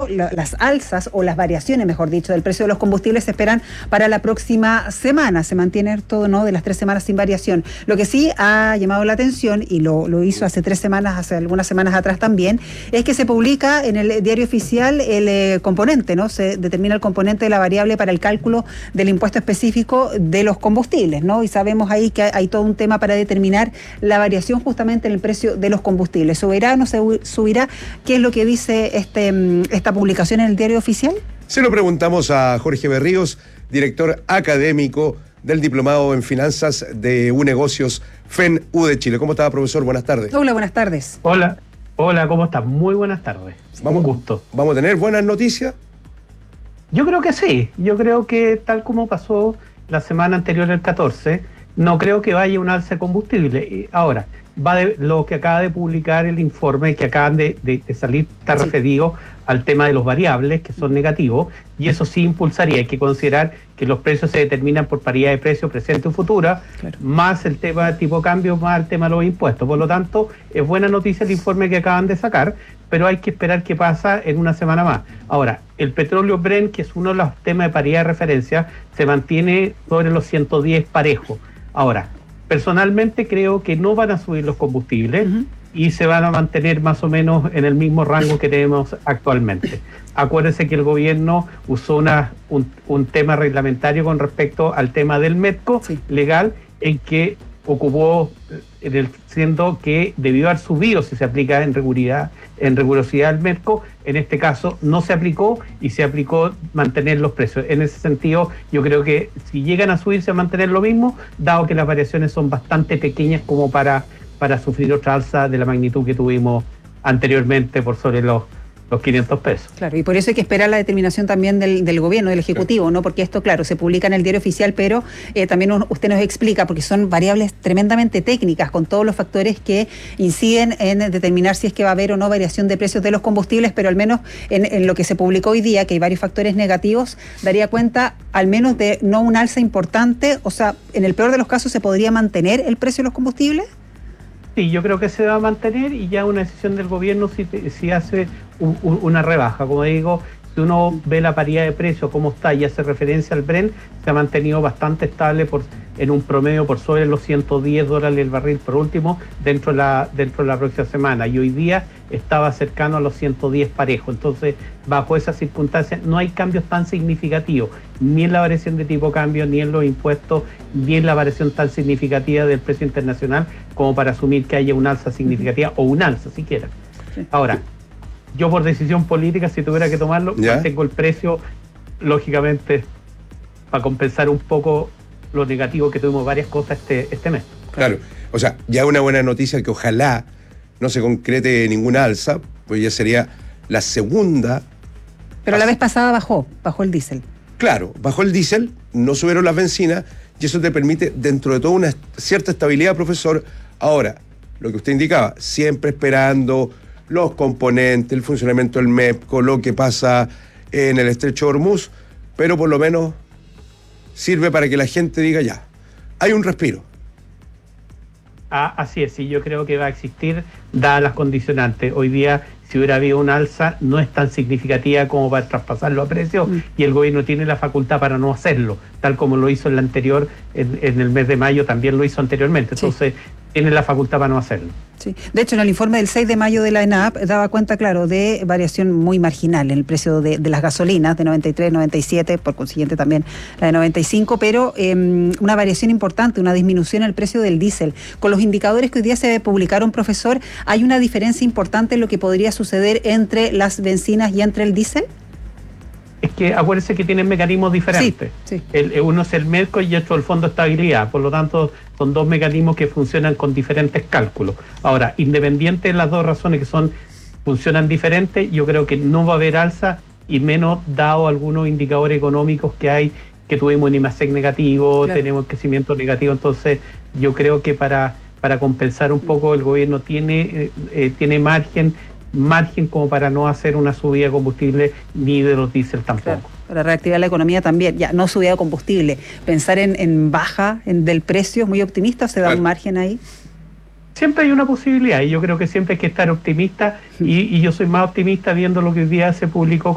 las alzas o las variaciones, mejor dicho, del precio de los combustibles se esperan para la próxima semana. Se mantiene todo, ¿no?, de las 3 semanas sin variación. Lo que sí ha llamado la atención, y lo hizo hace 3 semanas, hace algunas semanas atrás también, es que se publica en el diario oficial el componente, ¿no? Se determina el componente de la variable para el cálculo del impuesto específico de los combustibles, ¿no? Y sabemos ahí que hay todo un tema para determinar la variación justamente en el precio de los combustibles. ¿Subirá o no se subirá? ¿Qué es lo que dice esta publicación en el diario oficial? Se lo preguntamos a Jorge Berríos, director académico del Diplomado en Finanzas de UNegocios FEN-U de Chile. ¿Cómo está, profesor? Buenas tardes. Hola, buenas tardes. Hola, ¿cómo estás? Muy buenas tardes. Un gusto. ¿Vamos a tener buenas noticias? Yo creo que sí. Yo creo que tal como pasó la semana anterior, el 14, no creo que vaya un alza de combustible. Ahora, lo que acaba de publicar el informe que acaban de salir está referido al tema de los variables, que son negativos, y eso sí impulsaría. Hay que considerar que los precios se determinan por paridad de precios presente o futura, claro, más el tema de tipo de cambio, más el tema de los impuestos. Por lo tanto, es buena noticia el informe que acaban de sacar, pero hay que esperar qué pasa en una semana más. Ahora, el petróleo Brent, que es uno de los temas de paridad de referencia, se mantiene sobre los 110 parejos. Ahora, personalmente creo que no van a subir los combustibles y se van a mantener más o menos en el mismo rango que tenemos actualmente. Acuérdense que el gobierno usó un tema reglamentario con respecto al tema del MEPCO legal, en que ocupó, siendo que debió haber subido si se aplica en rigurosidad el MEPCO. En este caso no se aplicó y se aplicó mantener los precios. En ese sentido, yo creo que si llegan a subirse a mantener lo mismo, dado que las variaciones son bastante pequeñas como para sufrir otra alza de la magnitud que tuvimos anteriormente por sobre los 500 pesos. Claro, y por eso hay que esperar la determinación también del gobierno, del Ejecutivo, claro, ¿no? Porque esto, claro, se publica en el diario oficial, pero también usted nos explica, porque son variables tremendamente técnicas, con todos los factores que inciden en determinar si es que va a haber o no variación de precios de los combustibles, pero al menos en lo que se publicó hoy día, que hay varios factores negativos, daría cuenta al menos de no un alza importante. O sea, en el peor de los casos, ¿se podría mantener el precio de los combustibles? Sí, yo creo que se va a mantener, y ya una decisión del gobierno si hace una rebaja. Como digo, si uno ve la paridad de precios, cómo está y hace referencia al Brent, se ha mantenido bastante estable en un promedio por sobre los $110 el barril por último dentro de la próxima semana, y hoy día estaba cercano a los 110 parejos. Entonces, bajo esas circunstancias no hay cambios tan significativos, ni en la variación de tipo de cambio, ni en los impuestos, ni en la variación tan significativa del precio internacional como para asumir que haya una alza significativa, o un alza siquiera. Ahora, yo por decisión política, si tuviera que tomarlo, mantengo el precio, lógicamente, para compensar un poco lo negativo que tuvimos varias cosas este mes. Claro, o sea, ya una buena noticia que ojalá no se concrete ninguna alza, pues ya sería la segunda. Pero la vez pasada bajó el diésel. Claro, bajó el diésel, no subieron las bencinas, y eso te permite, dentro de toda una cierta estabilidad, profesor. Ahora, lo que usted indicaba, siempre esperando los componentes, el funcionamiento del MEPCO, lo que pasa en el estrecho de Hormuz, pero por lo menos sirve para que la gente diga ya, hay un respiro. Así es, sí, yo creo que va a existir, dadas las condicionantes. Hoy día, si hubiera habido un alza, no es tan significativa como para traspasarlo a precio, y el gobierno tiene la facultad para no hacerlo, tal como lo hizo en la anterior, en el mes de mayo también lo hizo anteriormente. Entonces, tiene la facultad para no hacerlo. Sí. De hecho, en el informe del 6 de mayo de la ENAP daba cuenta, claro, de variación muy marginal en el precio de las gasolinas, de 93, 97, por consiguiente también la de 95, pero una variación importante, una disminución en el precio del diésel. Con los indicadores que hoy día se publicaron, profesor, ¿hay una diferencia importante en lo que podría suceder entre las bencinas y entre el diésel? Es que acuérdense que tienen mecanismos diferentes. Sí. Uno es el MEPCO y otro el Fondo de Estabilidad. Por lo tanto, son dos mecanismos que funcionan con diferentes cálculos. Ahora, independiente de las dos razones que funcionan diferentes, yo creo que no va a haber alza, y menos dado algunos indicadores económicos que tuvimos en IMASEC negativo, claro, tenemos crecimiento negativo. Entonces, yo creo que para compensar un poco el gobierno tiene margen como para no hacer una subida de combustible ni de los diésel tampoco. Claro, para reactivar la economía también, ya no subida de combustible. Pensar en baja del precio es muy optimista, ¿o se da un margen ahí? Siempre hay una posibilidad, y yo creo que siempre hay que estar optimista, y yo soy más optimista viendo lo que hoy día se publicó